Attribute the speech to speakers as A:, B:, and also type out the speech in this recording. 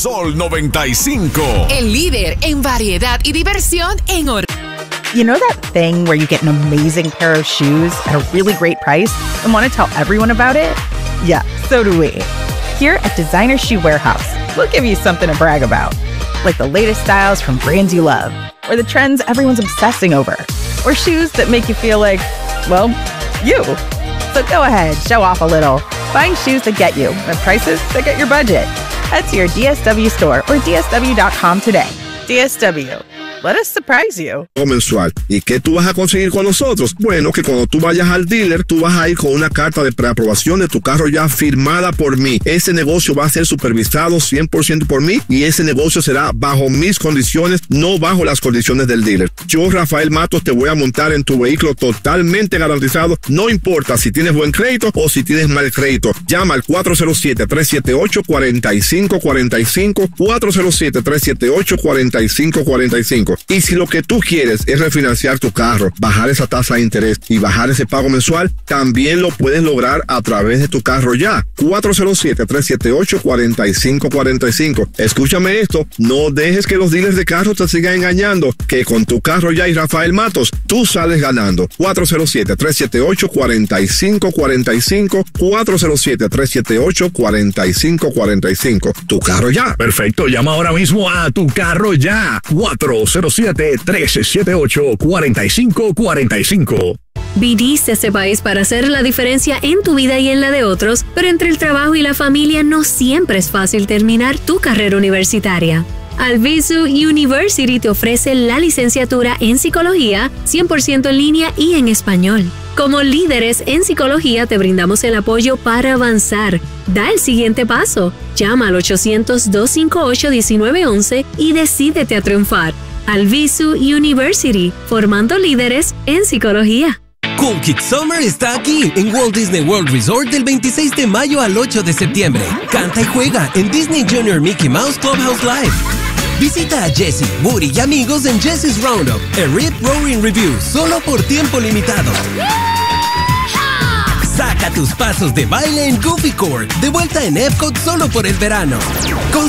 A: Sol 95.
B: El líder en variedad y diversión en
C: You know that thing where you get an amazing pair of shoes at a really great price and want to tell everyone about it? Yeah, so do we. Here at Designer Shoe Warehouse, we'll give you something to brag about. Like the latest styles from brands you love, or the trends everyone's obsessing over, or shoes that make you feel like, well, you. So go ahead, show off a little. Find shoes that get you at prices that get your budget. Head to your DSW store or dsw.com today. DSW. Let us surprise you.
D: Mensual. ¿Y qué tú vas a conseguir con nosotros? Bueno, que cuando tú vayas al dealer, tú vas a ir con una carta de preaprobación de tu carro ya firmada por mí. Ese negocio va a ser supervisado 100% por mí y ese negocio será bajo mis condiciones, no bajo las condiciones del dealer. Yo, Rafael Matos, te voy a montar en tu vehículo totalmente garantizado. No importa si tienes buen crédito o si tienes mal crédito. Llama al 407-378-4545, 407-378-4545. Y si lo que tú quieres es refinanciar tu carro, bajar esa tasa de interés y bajar ese pago mensual, también lo puedes lograr a través de tu carro ya. 407-378-4545. Escúchame esto, no dejes que los dealers de carros te sigan engañando, que con tu carro ya y Rafael Matos, tú sales ganando. 407-378-4545, 407-378-4545. Tu carro ya.
A: Perfecto, llama ahora mismo a Tu Carro Ya. 407-378-4545.
E: Viniste a este país para hacer la diferencia en tu vida y en la de otros, pero entre el trabajo y la familia no siempre es fácil terminar tu carrera universitaria. Albizu University te ofrece la licenciatura en psicología 100% en línea y en español. Como líderes en psicología te brindamos el apoyo para avanzar. Da el siguiente paso. Llama al 800-258-1911 y decídete a triunfar. Albizu University, formando líderes en psicología.
F: Cool Kids Summer está aquí en Walt Disney World Resort del 26 de mayo al 8 de septiembre. Canta y juega en Disney Junior Mickey Mouse Clubhouse Live. Visita a Jessie, Woody y amigos en Jessie's Roundup, a Rip Roaring Review, solo por tiempo limitado. Saca tus pasos de baile en Goofy Core, de vuelta en Epcot solo por el verano. Con